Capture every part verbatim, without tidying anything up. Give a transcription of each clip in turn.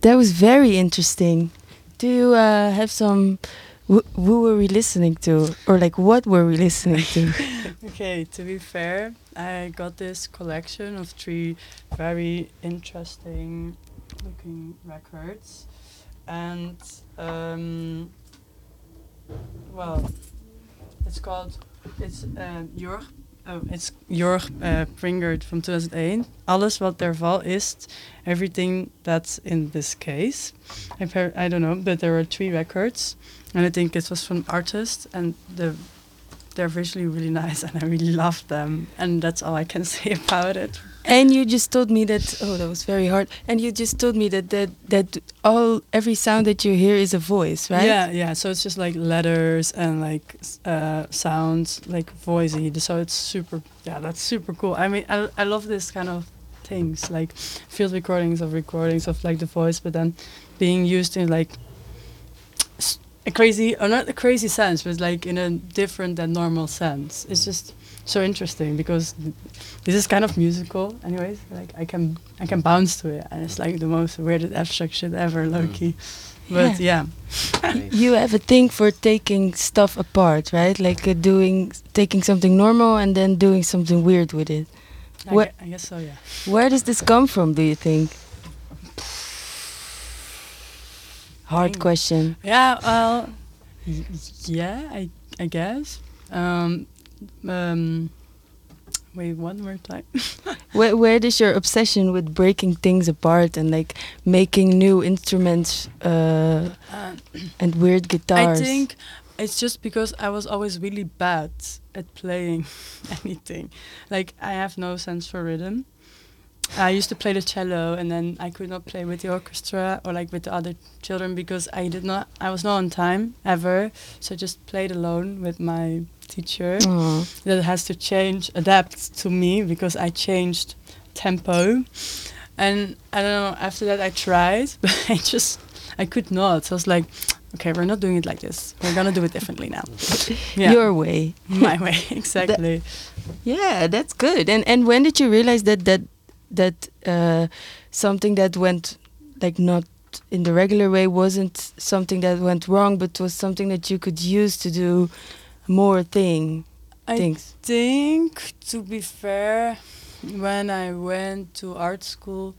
that was very interesting. Do you uh, have some? Wh- who were we listening to, or like what were we listening to? Okay, to be fair, I got this collection of three very interesting looking records, and um, well, it's called it's uh, Jorg. Oh, it's Jorg uh, Pringert from two thousand eight. Alles wat er val is, everything that's in this case. I've heard, I don't know, but there were three records, and I think it was from artists, and the they're visually really nice, and I really love them, and that's all I can say about it. And you just told me that. Oh, that was very hard. And you just told me that that that all every sound that you hear is a voice, right? Yeah, yeah. So it's just like letters and like s- uh, sounds, like voicey. So it's super. Yeah, that's super cool. I mean, I I love this kind of things, like field recordings of recordings of like the voice, but then being used in like s- a crazy, or not a crazy sense, but like in a different than normal sense. It's just so interesting because th- this is kind of musical, anyways. Like I can I can bounce to it, and it's like the most weirdest abstract shit ever, low Mm. key. But yeah, You have a thing for taking stuff apart, right? Like uh, doing taking something normal and then doing something weird with it. I, Wha- gue- I guess so. Yeah. Where does this come from, do you think? Hard Dang. question. Yeah. Well. y- Yeah. I I guess. Um. Um. Wait. One more time. Where where does your obsession with breaking things apart and like making new instruments uh, Uh, and weird guitars? I think it's just because I was always really bad at playing anything. Like I have no sense for rhythm. I used to play the cello, and then I could not play with the orchestra or like with the other children because I did not. I was not on time ever, so I just played alone with my teacher. Aw. That has to change, adapt to me because I changed tempo, and I don't know. After that, I tried, but I just I could not. So I was like, okay, we're not doing it like this. We're gonna do it differently now. Yeah, Your way. my way exactly. Yeah, that's good. And and when did you realize that that that uh, something that went like not in the regular way wasn't something that went wrong, but was something that you could use to do more thing I things? think, to be fair, when I went to art school,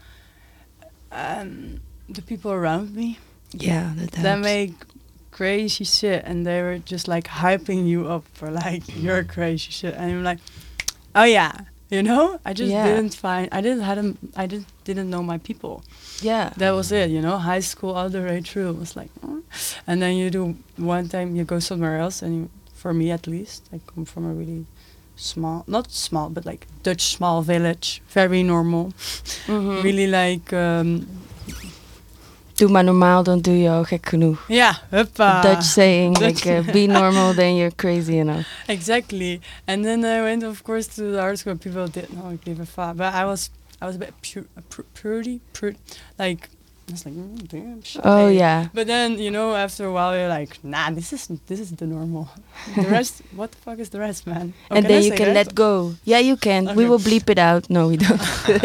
um, the people around me Yeah, that that helps. make crazy shit, and they were just like hyping you up for like your crazy shit, and I'm like, oh yeah, you know. I just Yeah. didn't find. I didn't had 'em- I didn't didn't know my people. Yeah. That was it, you know. High school all the way through, it was like, "Mm." And then you do one time, you go somewhere else, and you, for me at least, I come from a really small, not small, but like Dutch small village, very normal, Mhm. really like, um, Doe maar normaal, dan doe je al gek genoeg. yeah, huppa. Dutch saying Dutch. like uh, be normal, then you're crazy enough. Exactly. And then I went, of course, to the art school. People didn't know give a fuck, but I was, I was a bit pure, pr- purity, prude, like. I was like, mm, damn, shit. Oh yeah. But then, you know, after a while, you're like, nah, this is this is the normal. The rest, what the fuck is the rest, man? Oh, And can then I you say can that? let go. Yeah, you can. We Okay. will bleep it out. No, we don't.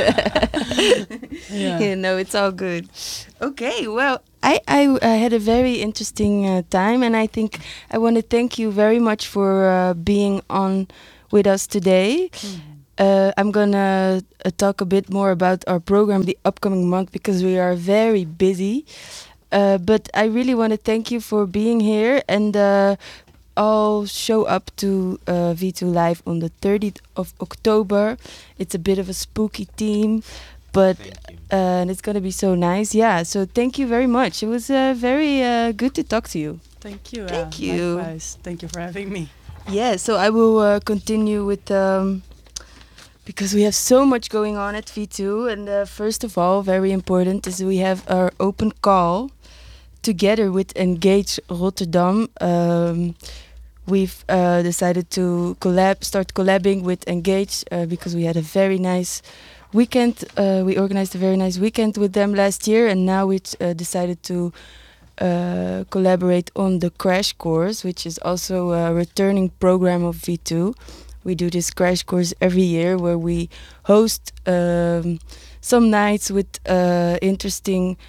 Yeah. Yeah, no, it's all good. Okay, well, I, I, I had a very interesting uh, time, and I think I want to thank you very much for uh, being on with us today. Uh, I'm gonna uh, talk a bit more about our program the upcoming month because we are very busy. Uh, but I really want to thank you for being here, and uh, I'll show up to uh, V two Live on the thirtieth of October. It's a bit of a spooky theme, but Thank you. uh, and it's gonna be so nice. Yeah, so thank you very much. It was uh, very uh, good to talk to you. Thank you. Thank uh, you. Likewise. Thank you for having me. Yeah, so I will uh, continue with um, because we have so much going on at V two, and uh, first of all, very important is we have our open call together with Engage Rotterdam. Um, we've uh, decided to collab, start collabing with Engage uh, because we had a very nice weekend. Uh, we organized a very nice weekend with them last year, and now we uh, decided to uh, collaborate on the Crash Course, which is also a returning program of V two. We do this Crash Course every year where we host um, some nights with uh, interesting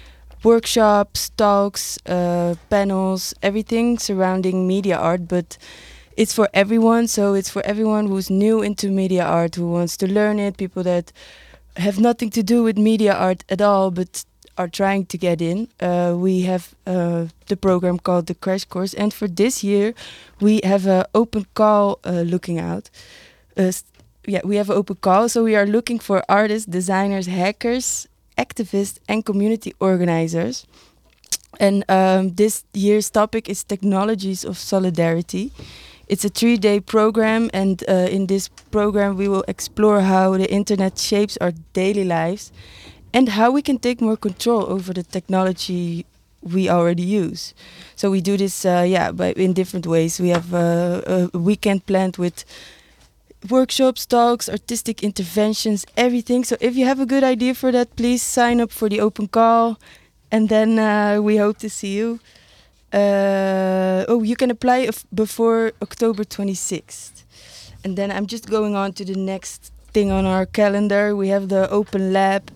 workshops, talks, uh, panels, everything surrounding media art. But it's for everyone, so it's for everyone who's new into media art, who wants to learn it, people that have nothing to do with media art at all, but are trying to get in. Uh, we have uh, the program called the Crash Course, and for this year, we have an open call uh, looking out. Uh, yeah, we have an open call, so we are looking for artists, designers, hackers, activists, and community organizers. And um, this year's topic is Technologies of Solidarity. It's a three-day program, and uh, in this program we will explore how the internet shapes our daily lives and how we can take more control over the technology we already use. So we do this, uh, yeah, by in different ways. We have uh, a weekend planned with workshops, talks, artistic interventions, everything. So if you have a good idea for that, please sign up for the open call, and then uh, we hope to see you. Uh, oh, you can apply f- before October twenty-sixth. And then I'm just going on to the next thing on our calendar. We have the Open Lab.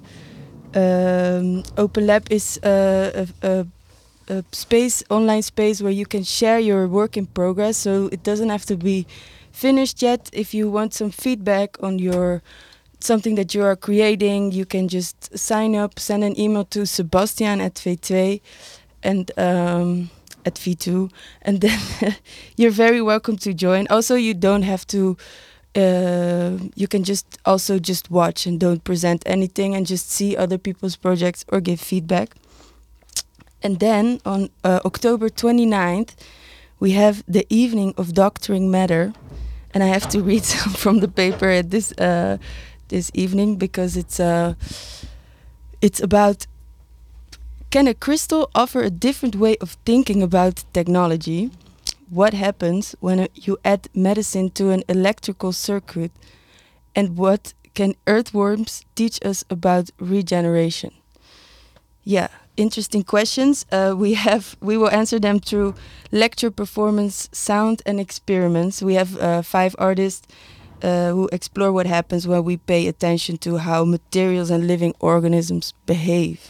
Um, Open Lab is uh, a, a, a space, online space where you can share your work in progress. So it doesn't have to be finished yet. If you want some feedback on your something that you are creating, you can just sign up, send an email to Sebastian at V two and um, at V two, and then you're very welcome to join. Also, you don't have to. Uh, you can just also just watch and don't present anything and just see other people's projects or give feedback. And then on uh, October twenty-ninth, we have the evening of Doctoring Matter, and I have to read some from the paper at this uh, this evening because it's uh, it's about. Can a crystal offer a different way of thinking about technology? What happens when uh, you add medicine to an electrical circuit? And what can earthworms teach us about regeneration? Yeah, interesting questions. Uh, we have we will answer them through lecture, performance, sound, and experiments. We have uh, five artists uh, who explore what happens when we pay attention to how materials and living organisms behave.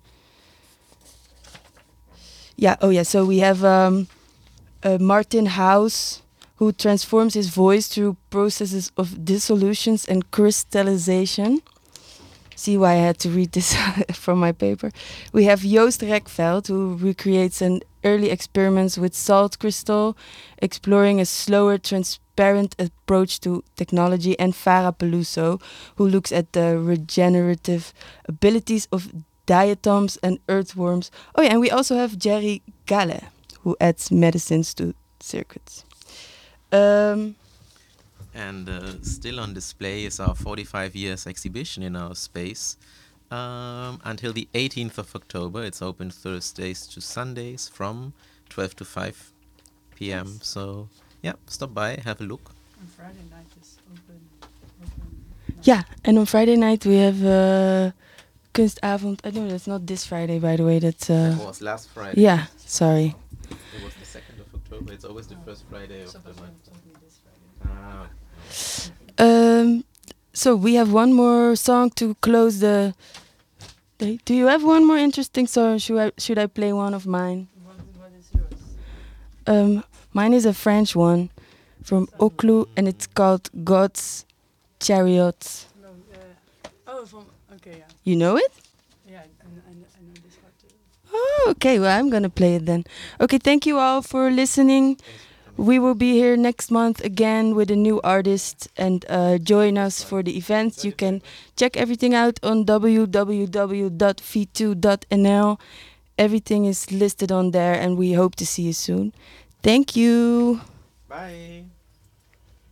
Yeah, oh yeah, so we have um, uh, Martin House, who transforms his voice through processes of dissolutions and crystallization. See why I had to read this from my paper. We have Joost Rekveld, who recreates an early experiments with salt crystal, exploring a slower, transparent approach to technology, and Farah Peluso, who looks at the regenerative abilities of diatoms and earthworms. Oh yeah, and we also have Jerry Gale, who adds medicines to circuits. Um, And uh, still on display is our forty-five years exhibition in our space um, until the eighteenth of October. It's open Thursdays to Sundays from twelve to five p.m. Yes. So yeah, stop by, have a look. And Friday night is open. open yeah, and on Friday night we have uh, Kunstavond. I know that's not this Friday, by the way. That's uh, it was last Friday. Yeah, sorry. It was the second of October. It's always the Oh. first Friday So of the that's month. not only this Friday. Ah. Um, so we have one more song to close the day. Do you have one more interesting song? Should I should I play one of mine? What, what is yours? Um, mine is a French one from Oclou, and it's called God's Chariots. No, uh, oh, from, okay, yeah. You know it? Yeah, I, I, I know this part too. Oh, okay. Well, I'm gonna play it then. Okay, thank you all for listening. We will be here next month again with a new artist, and uh, join us for the events. You can check everything out on w w w dot v two dot n l. Everything is listed on there, and we hope to see you soon. Thank you. Bye.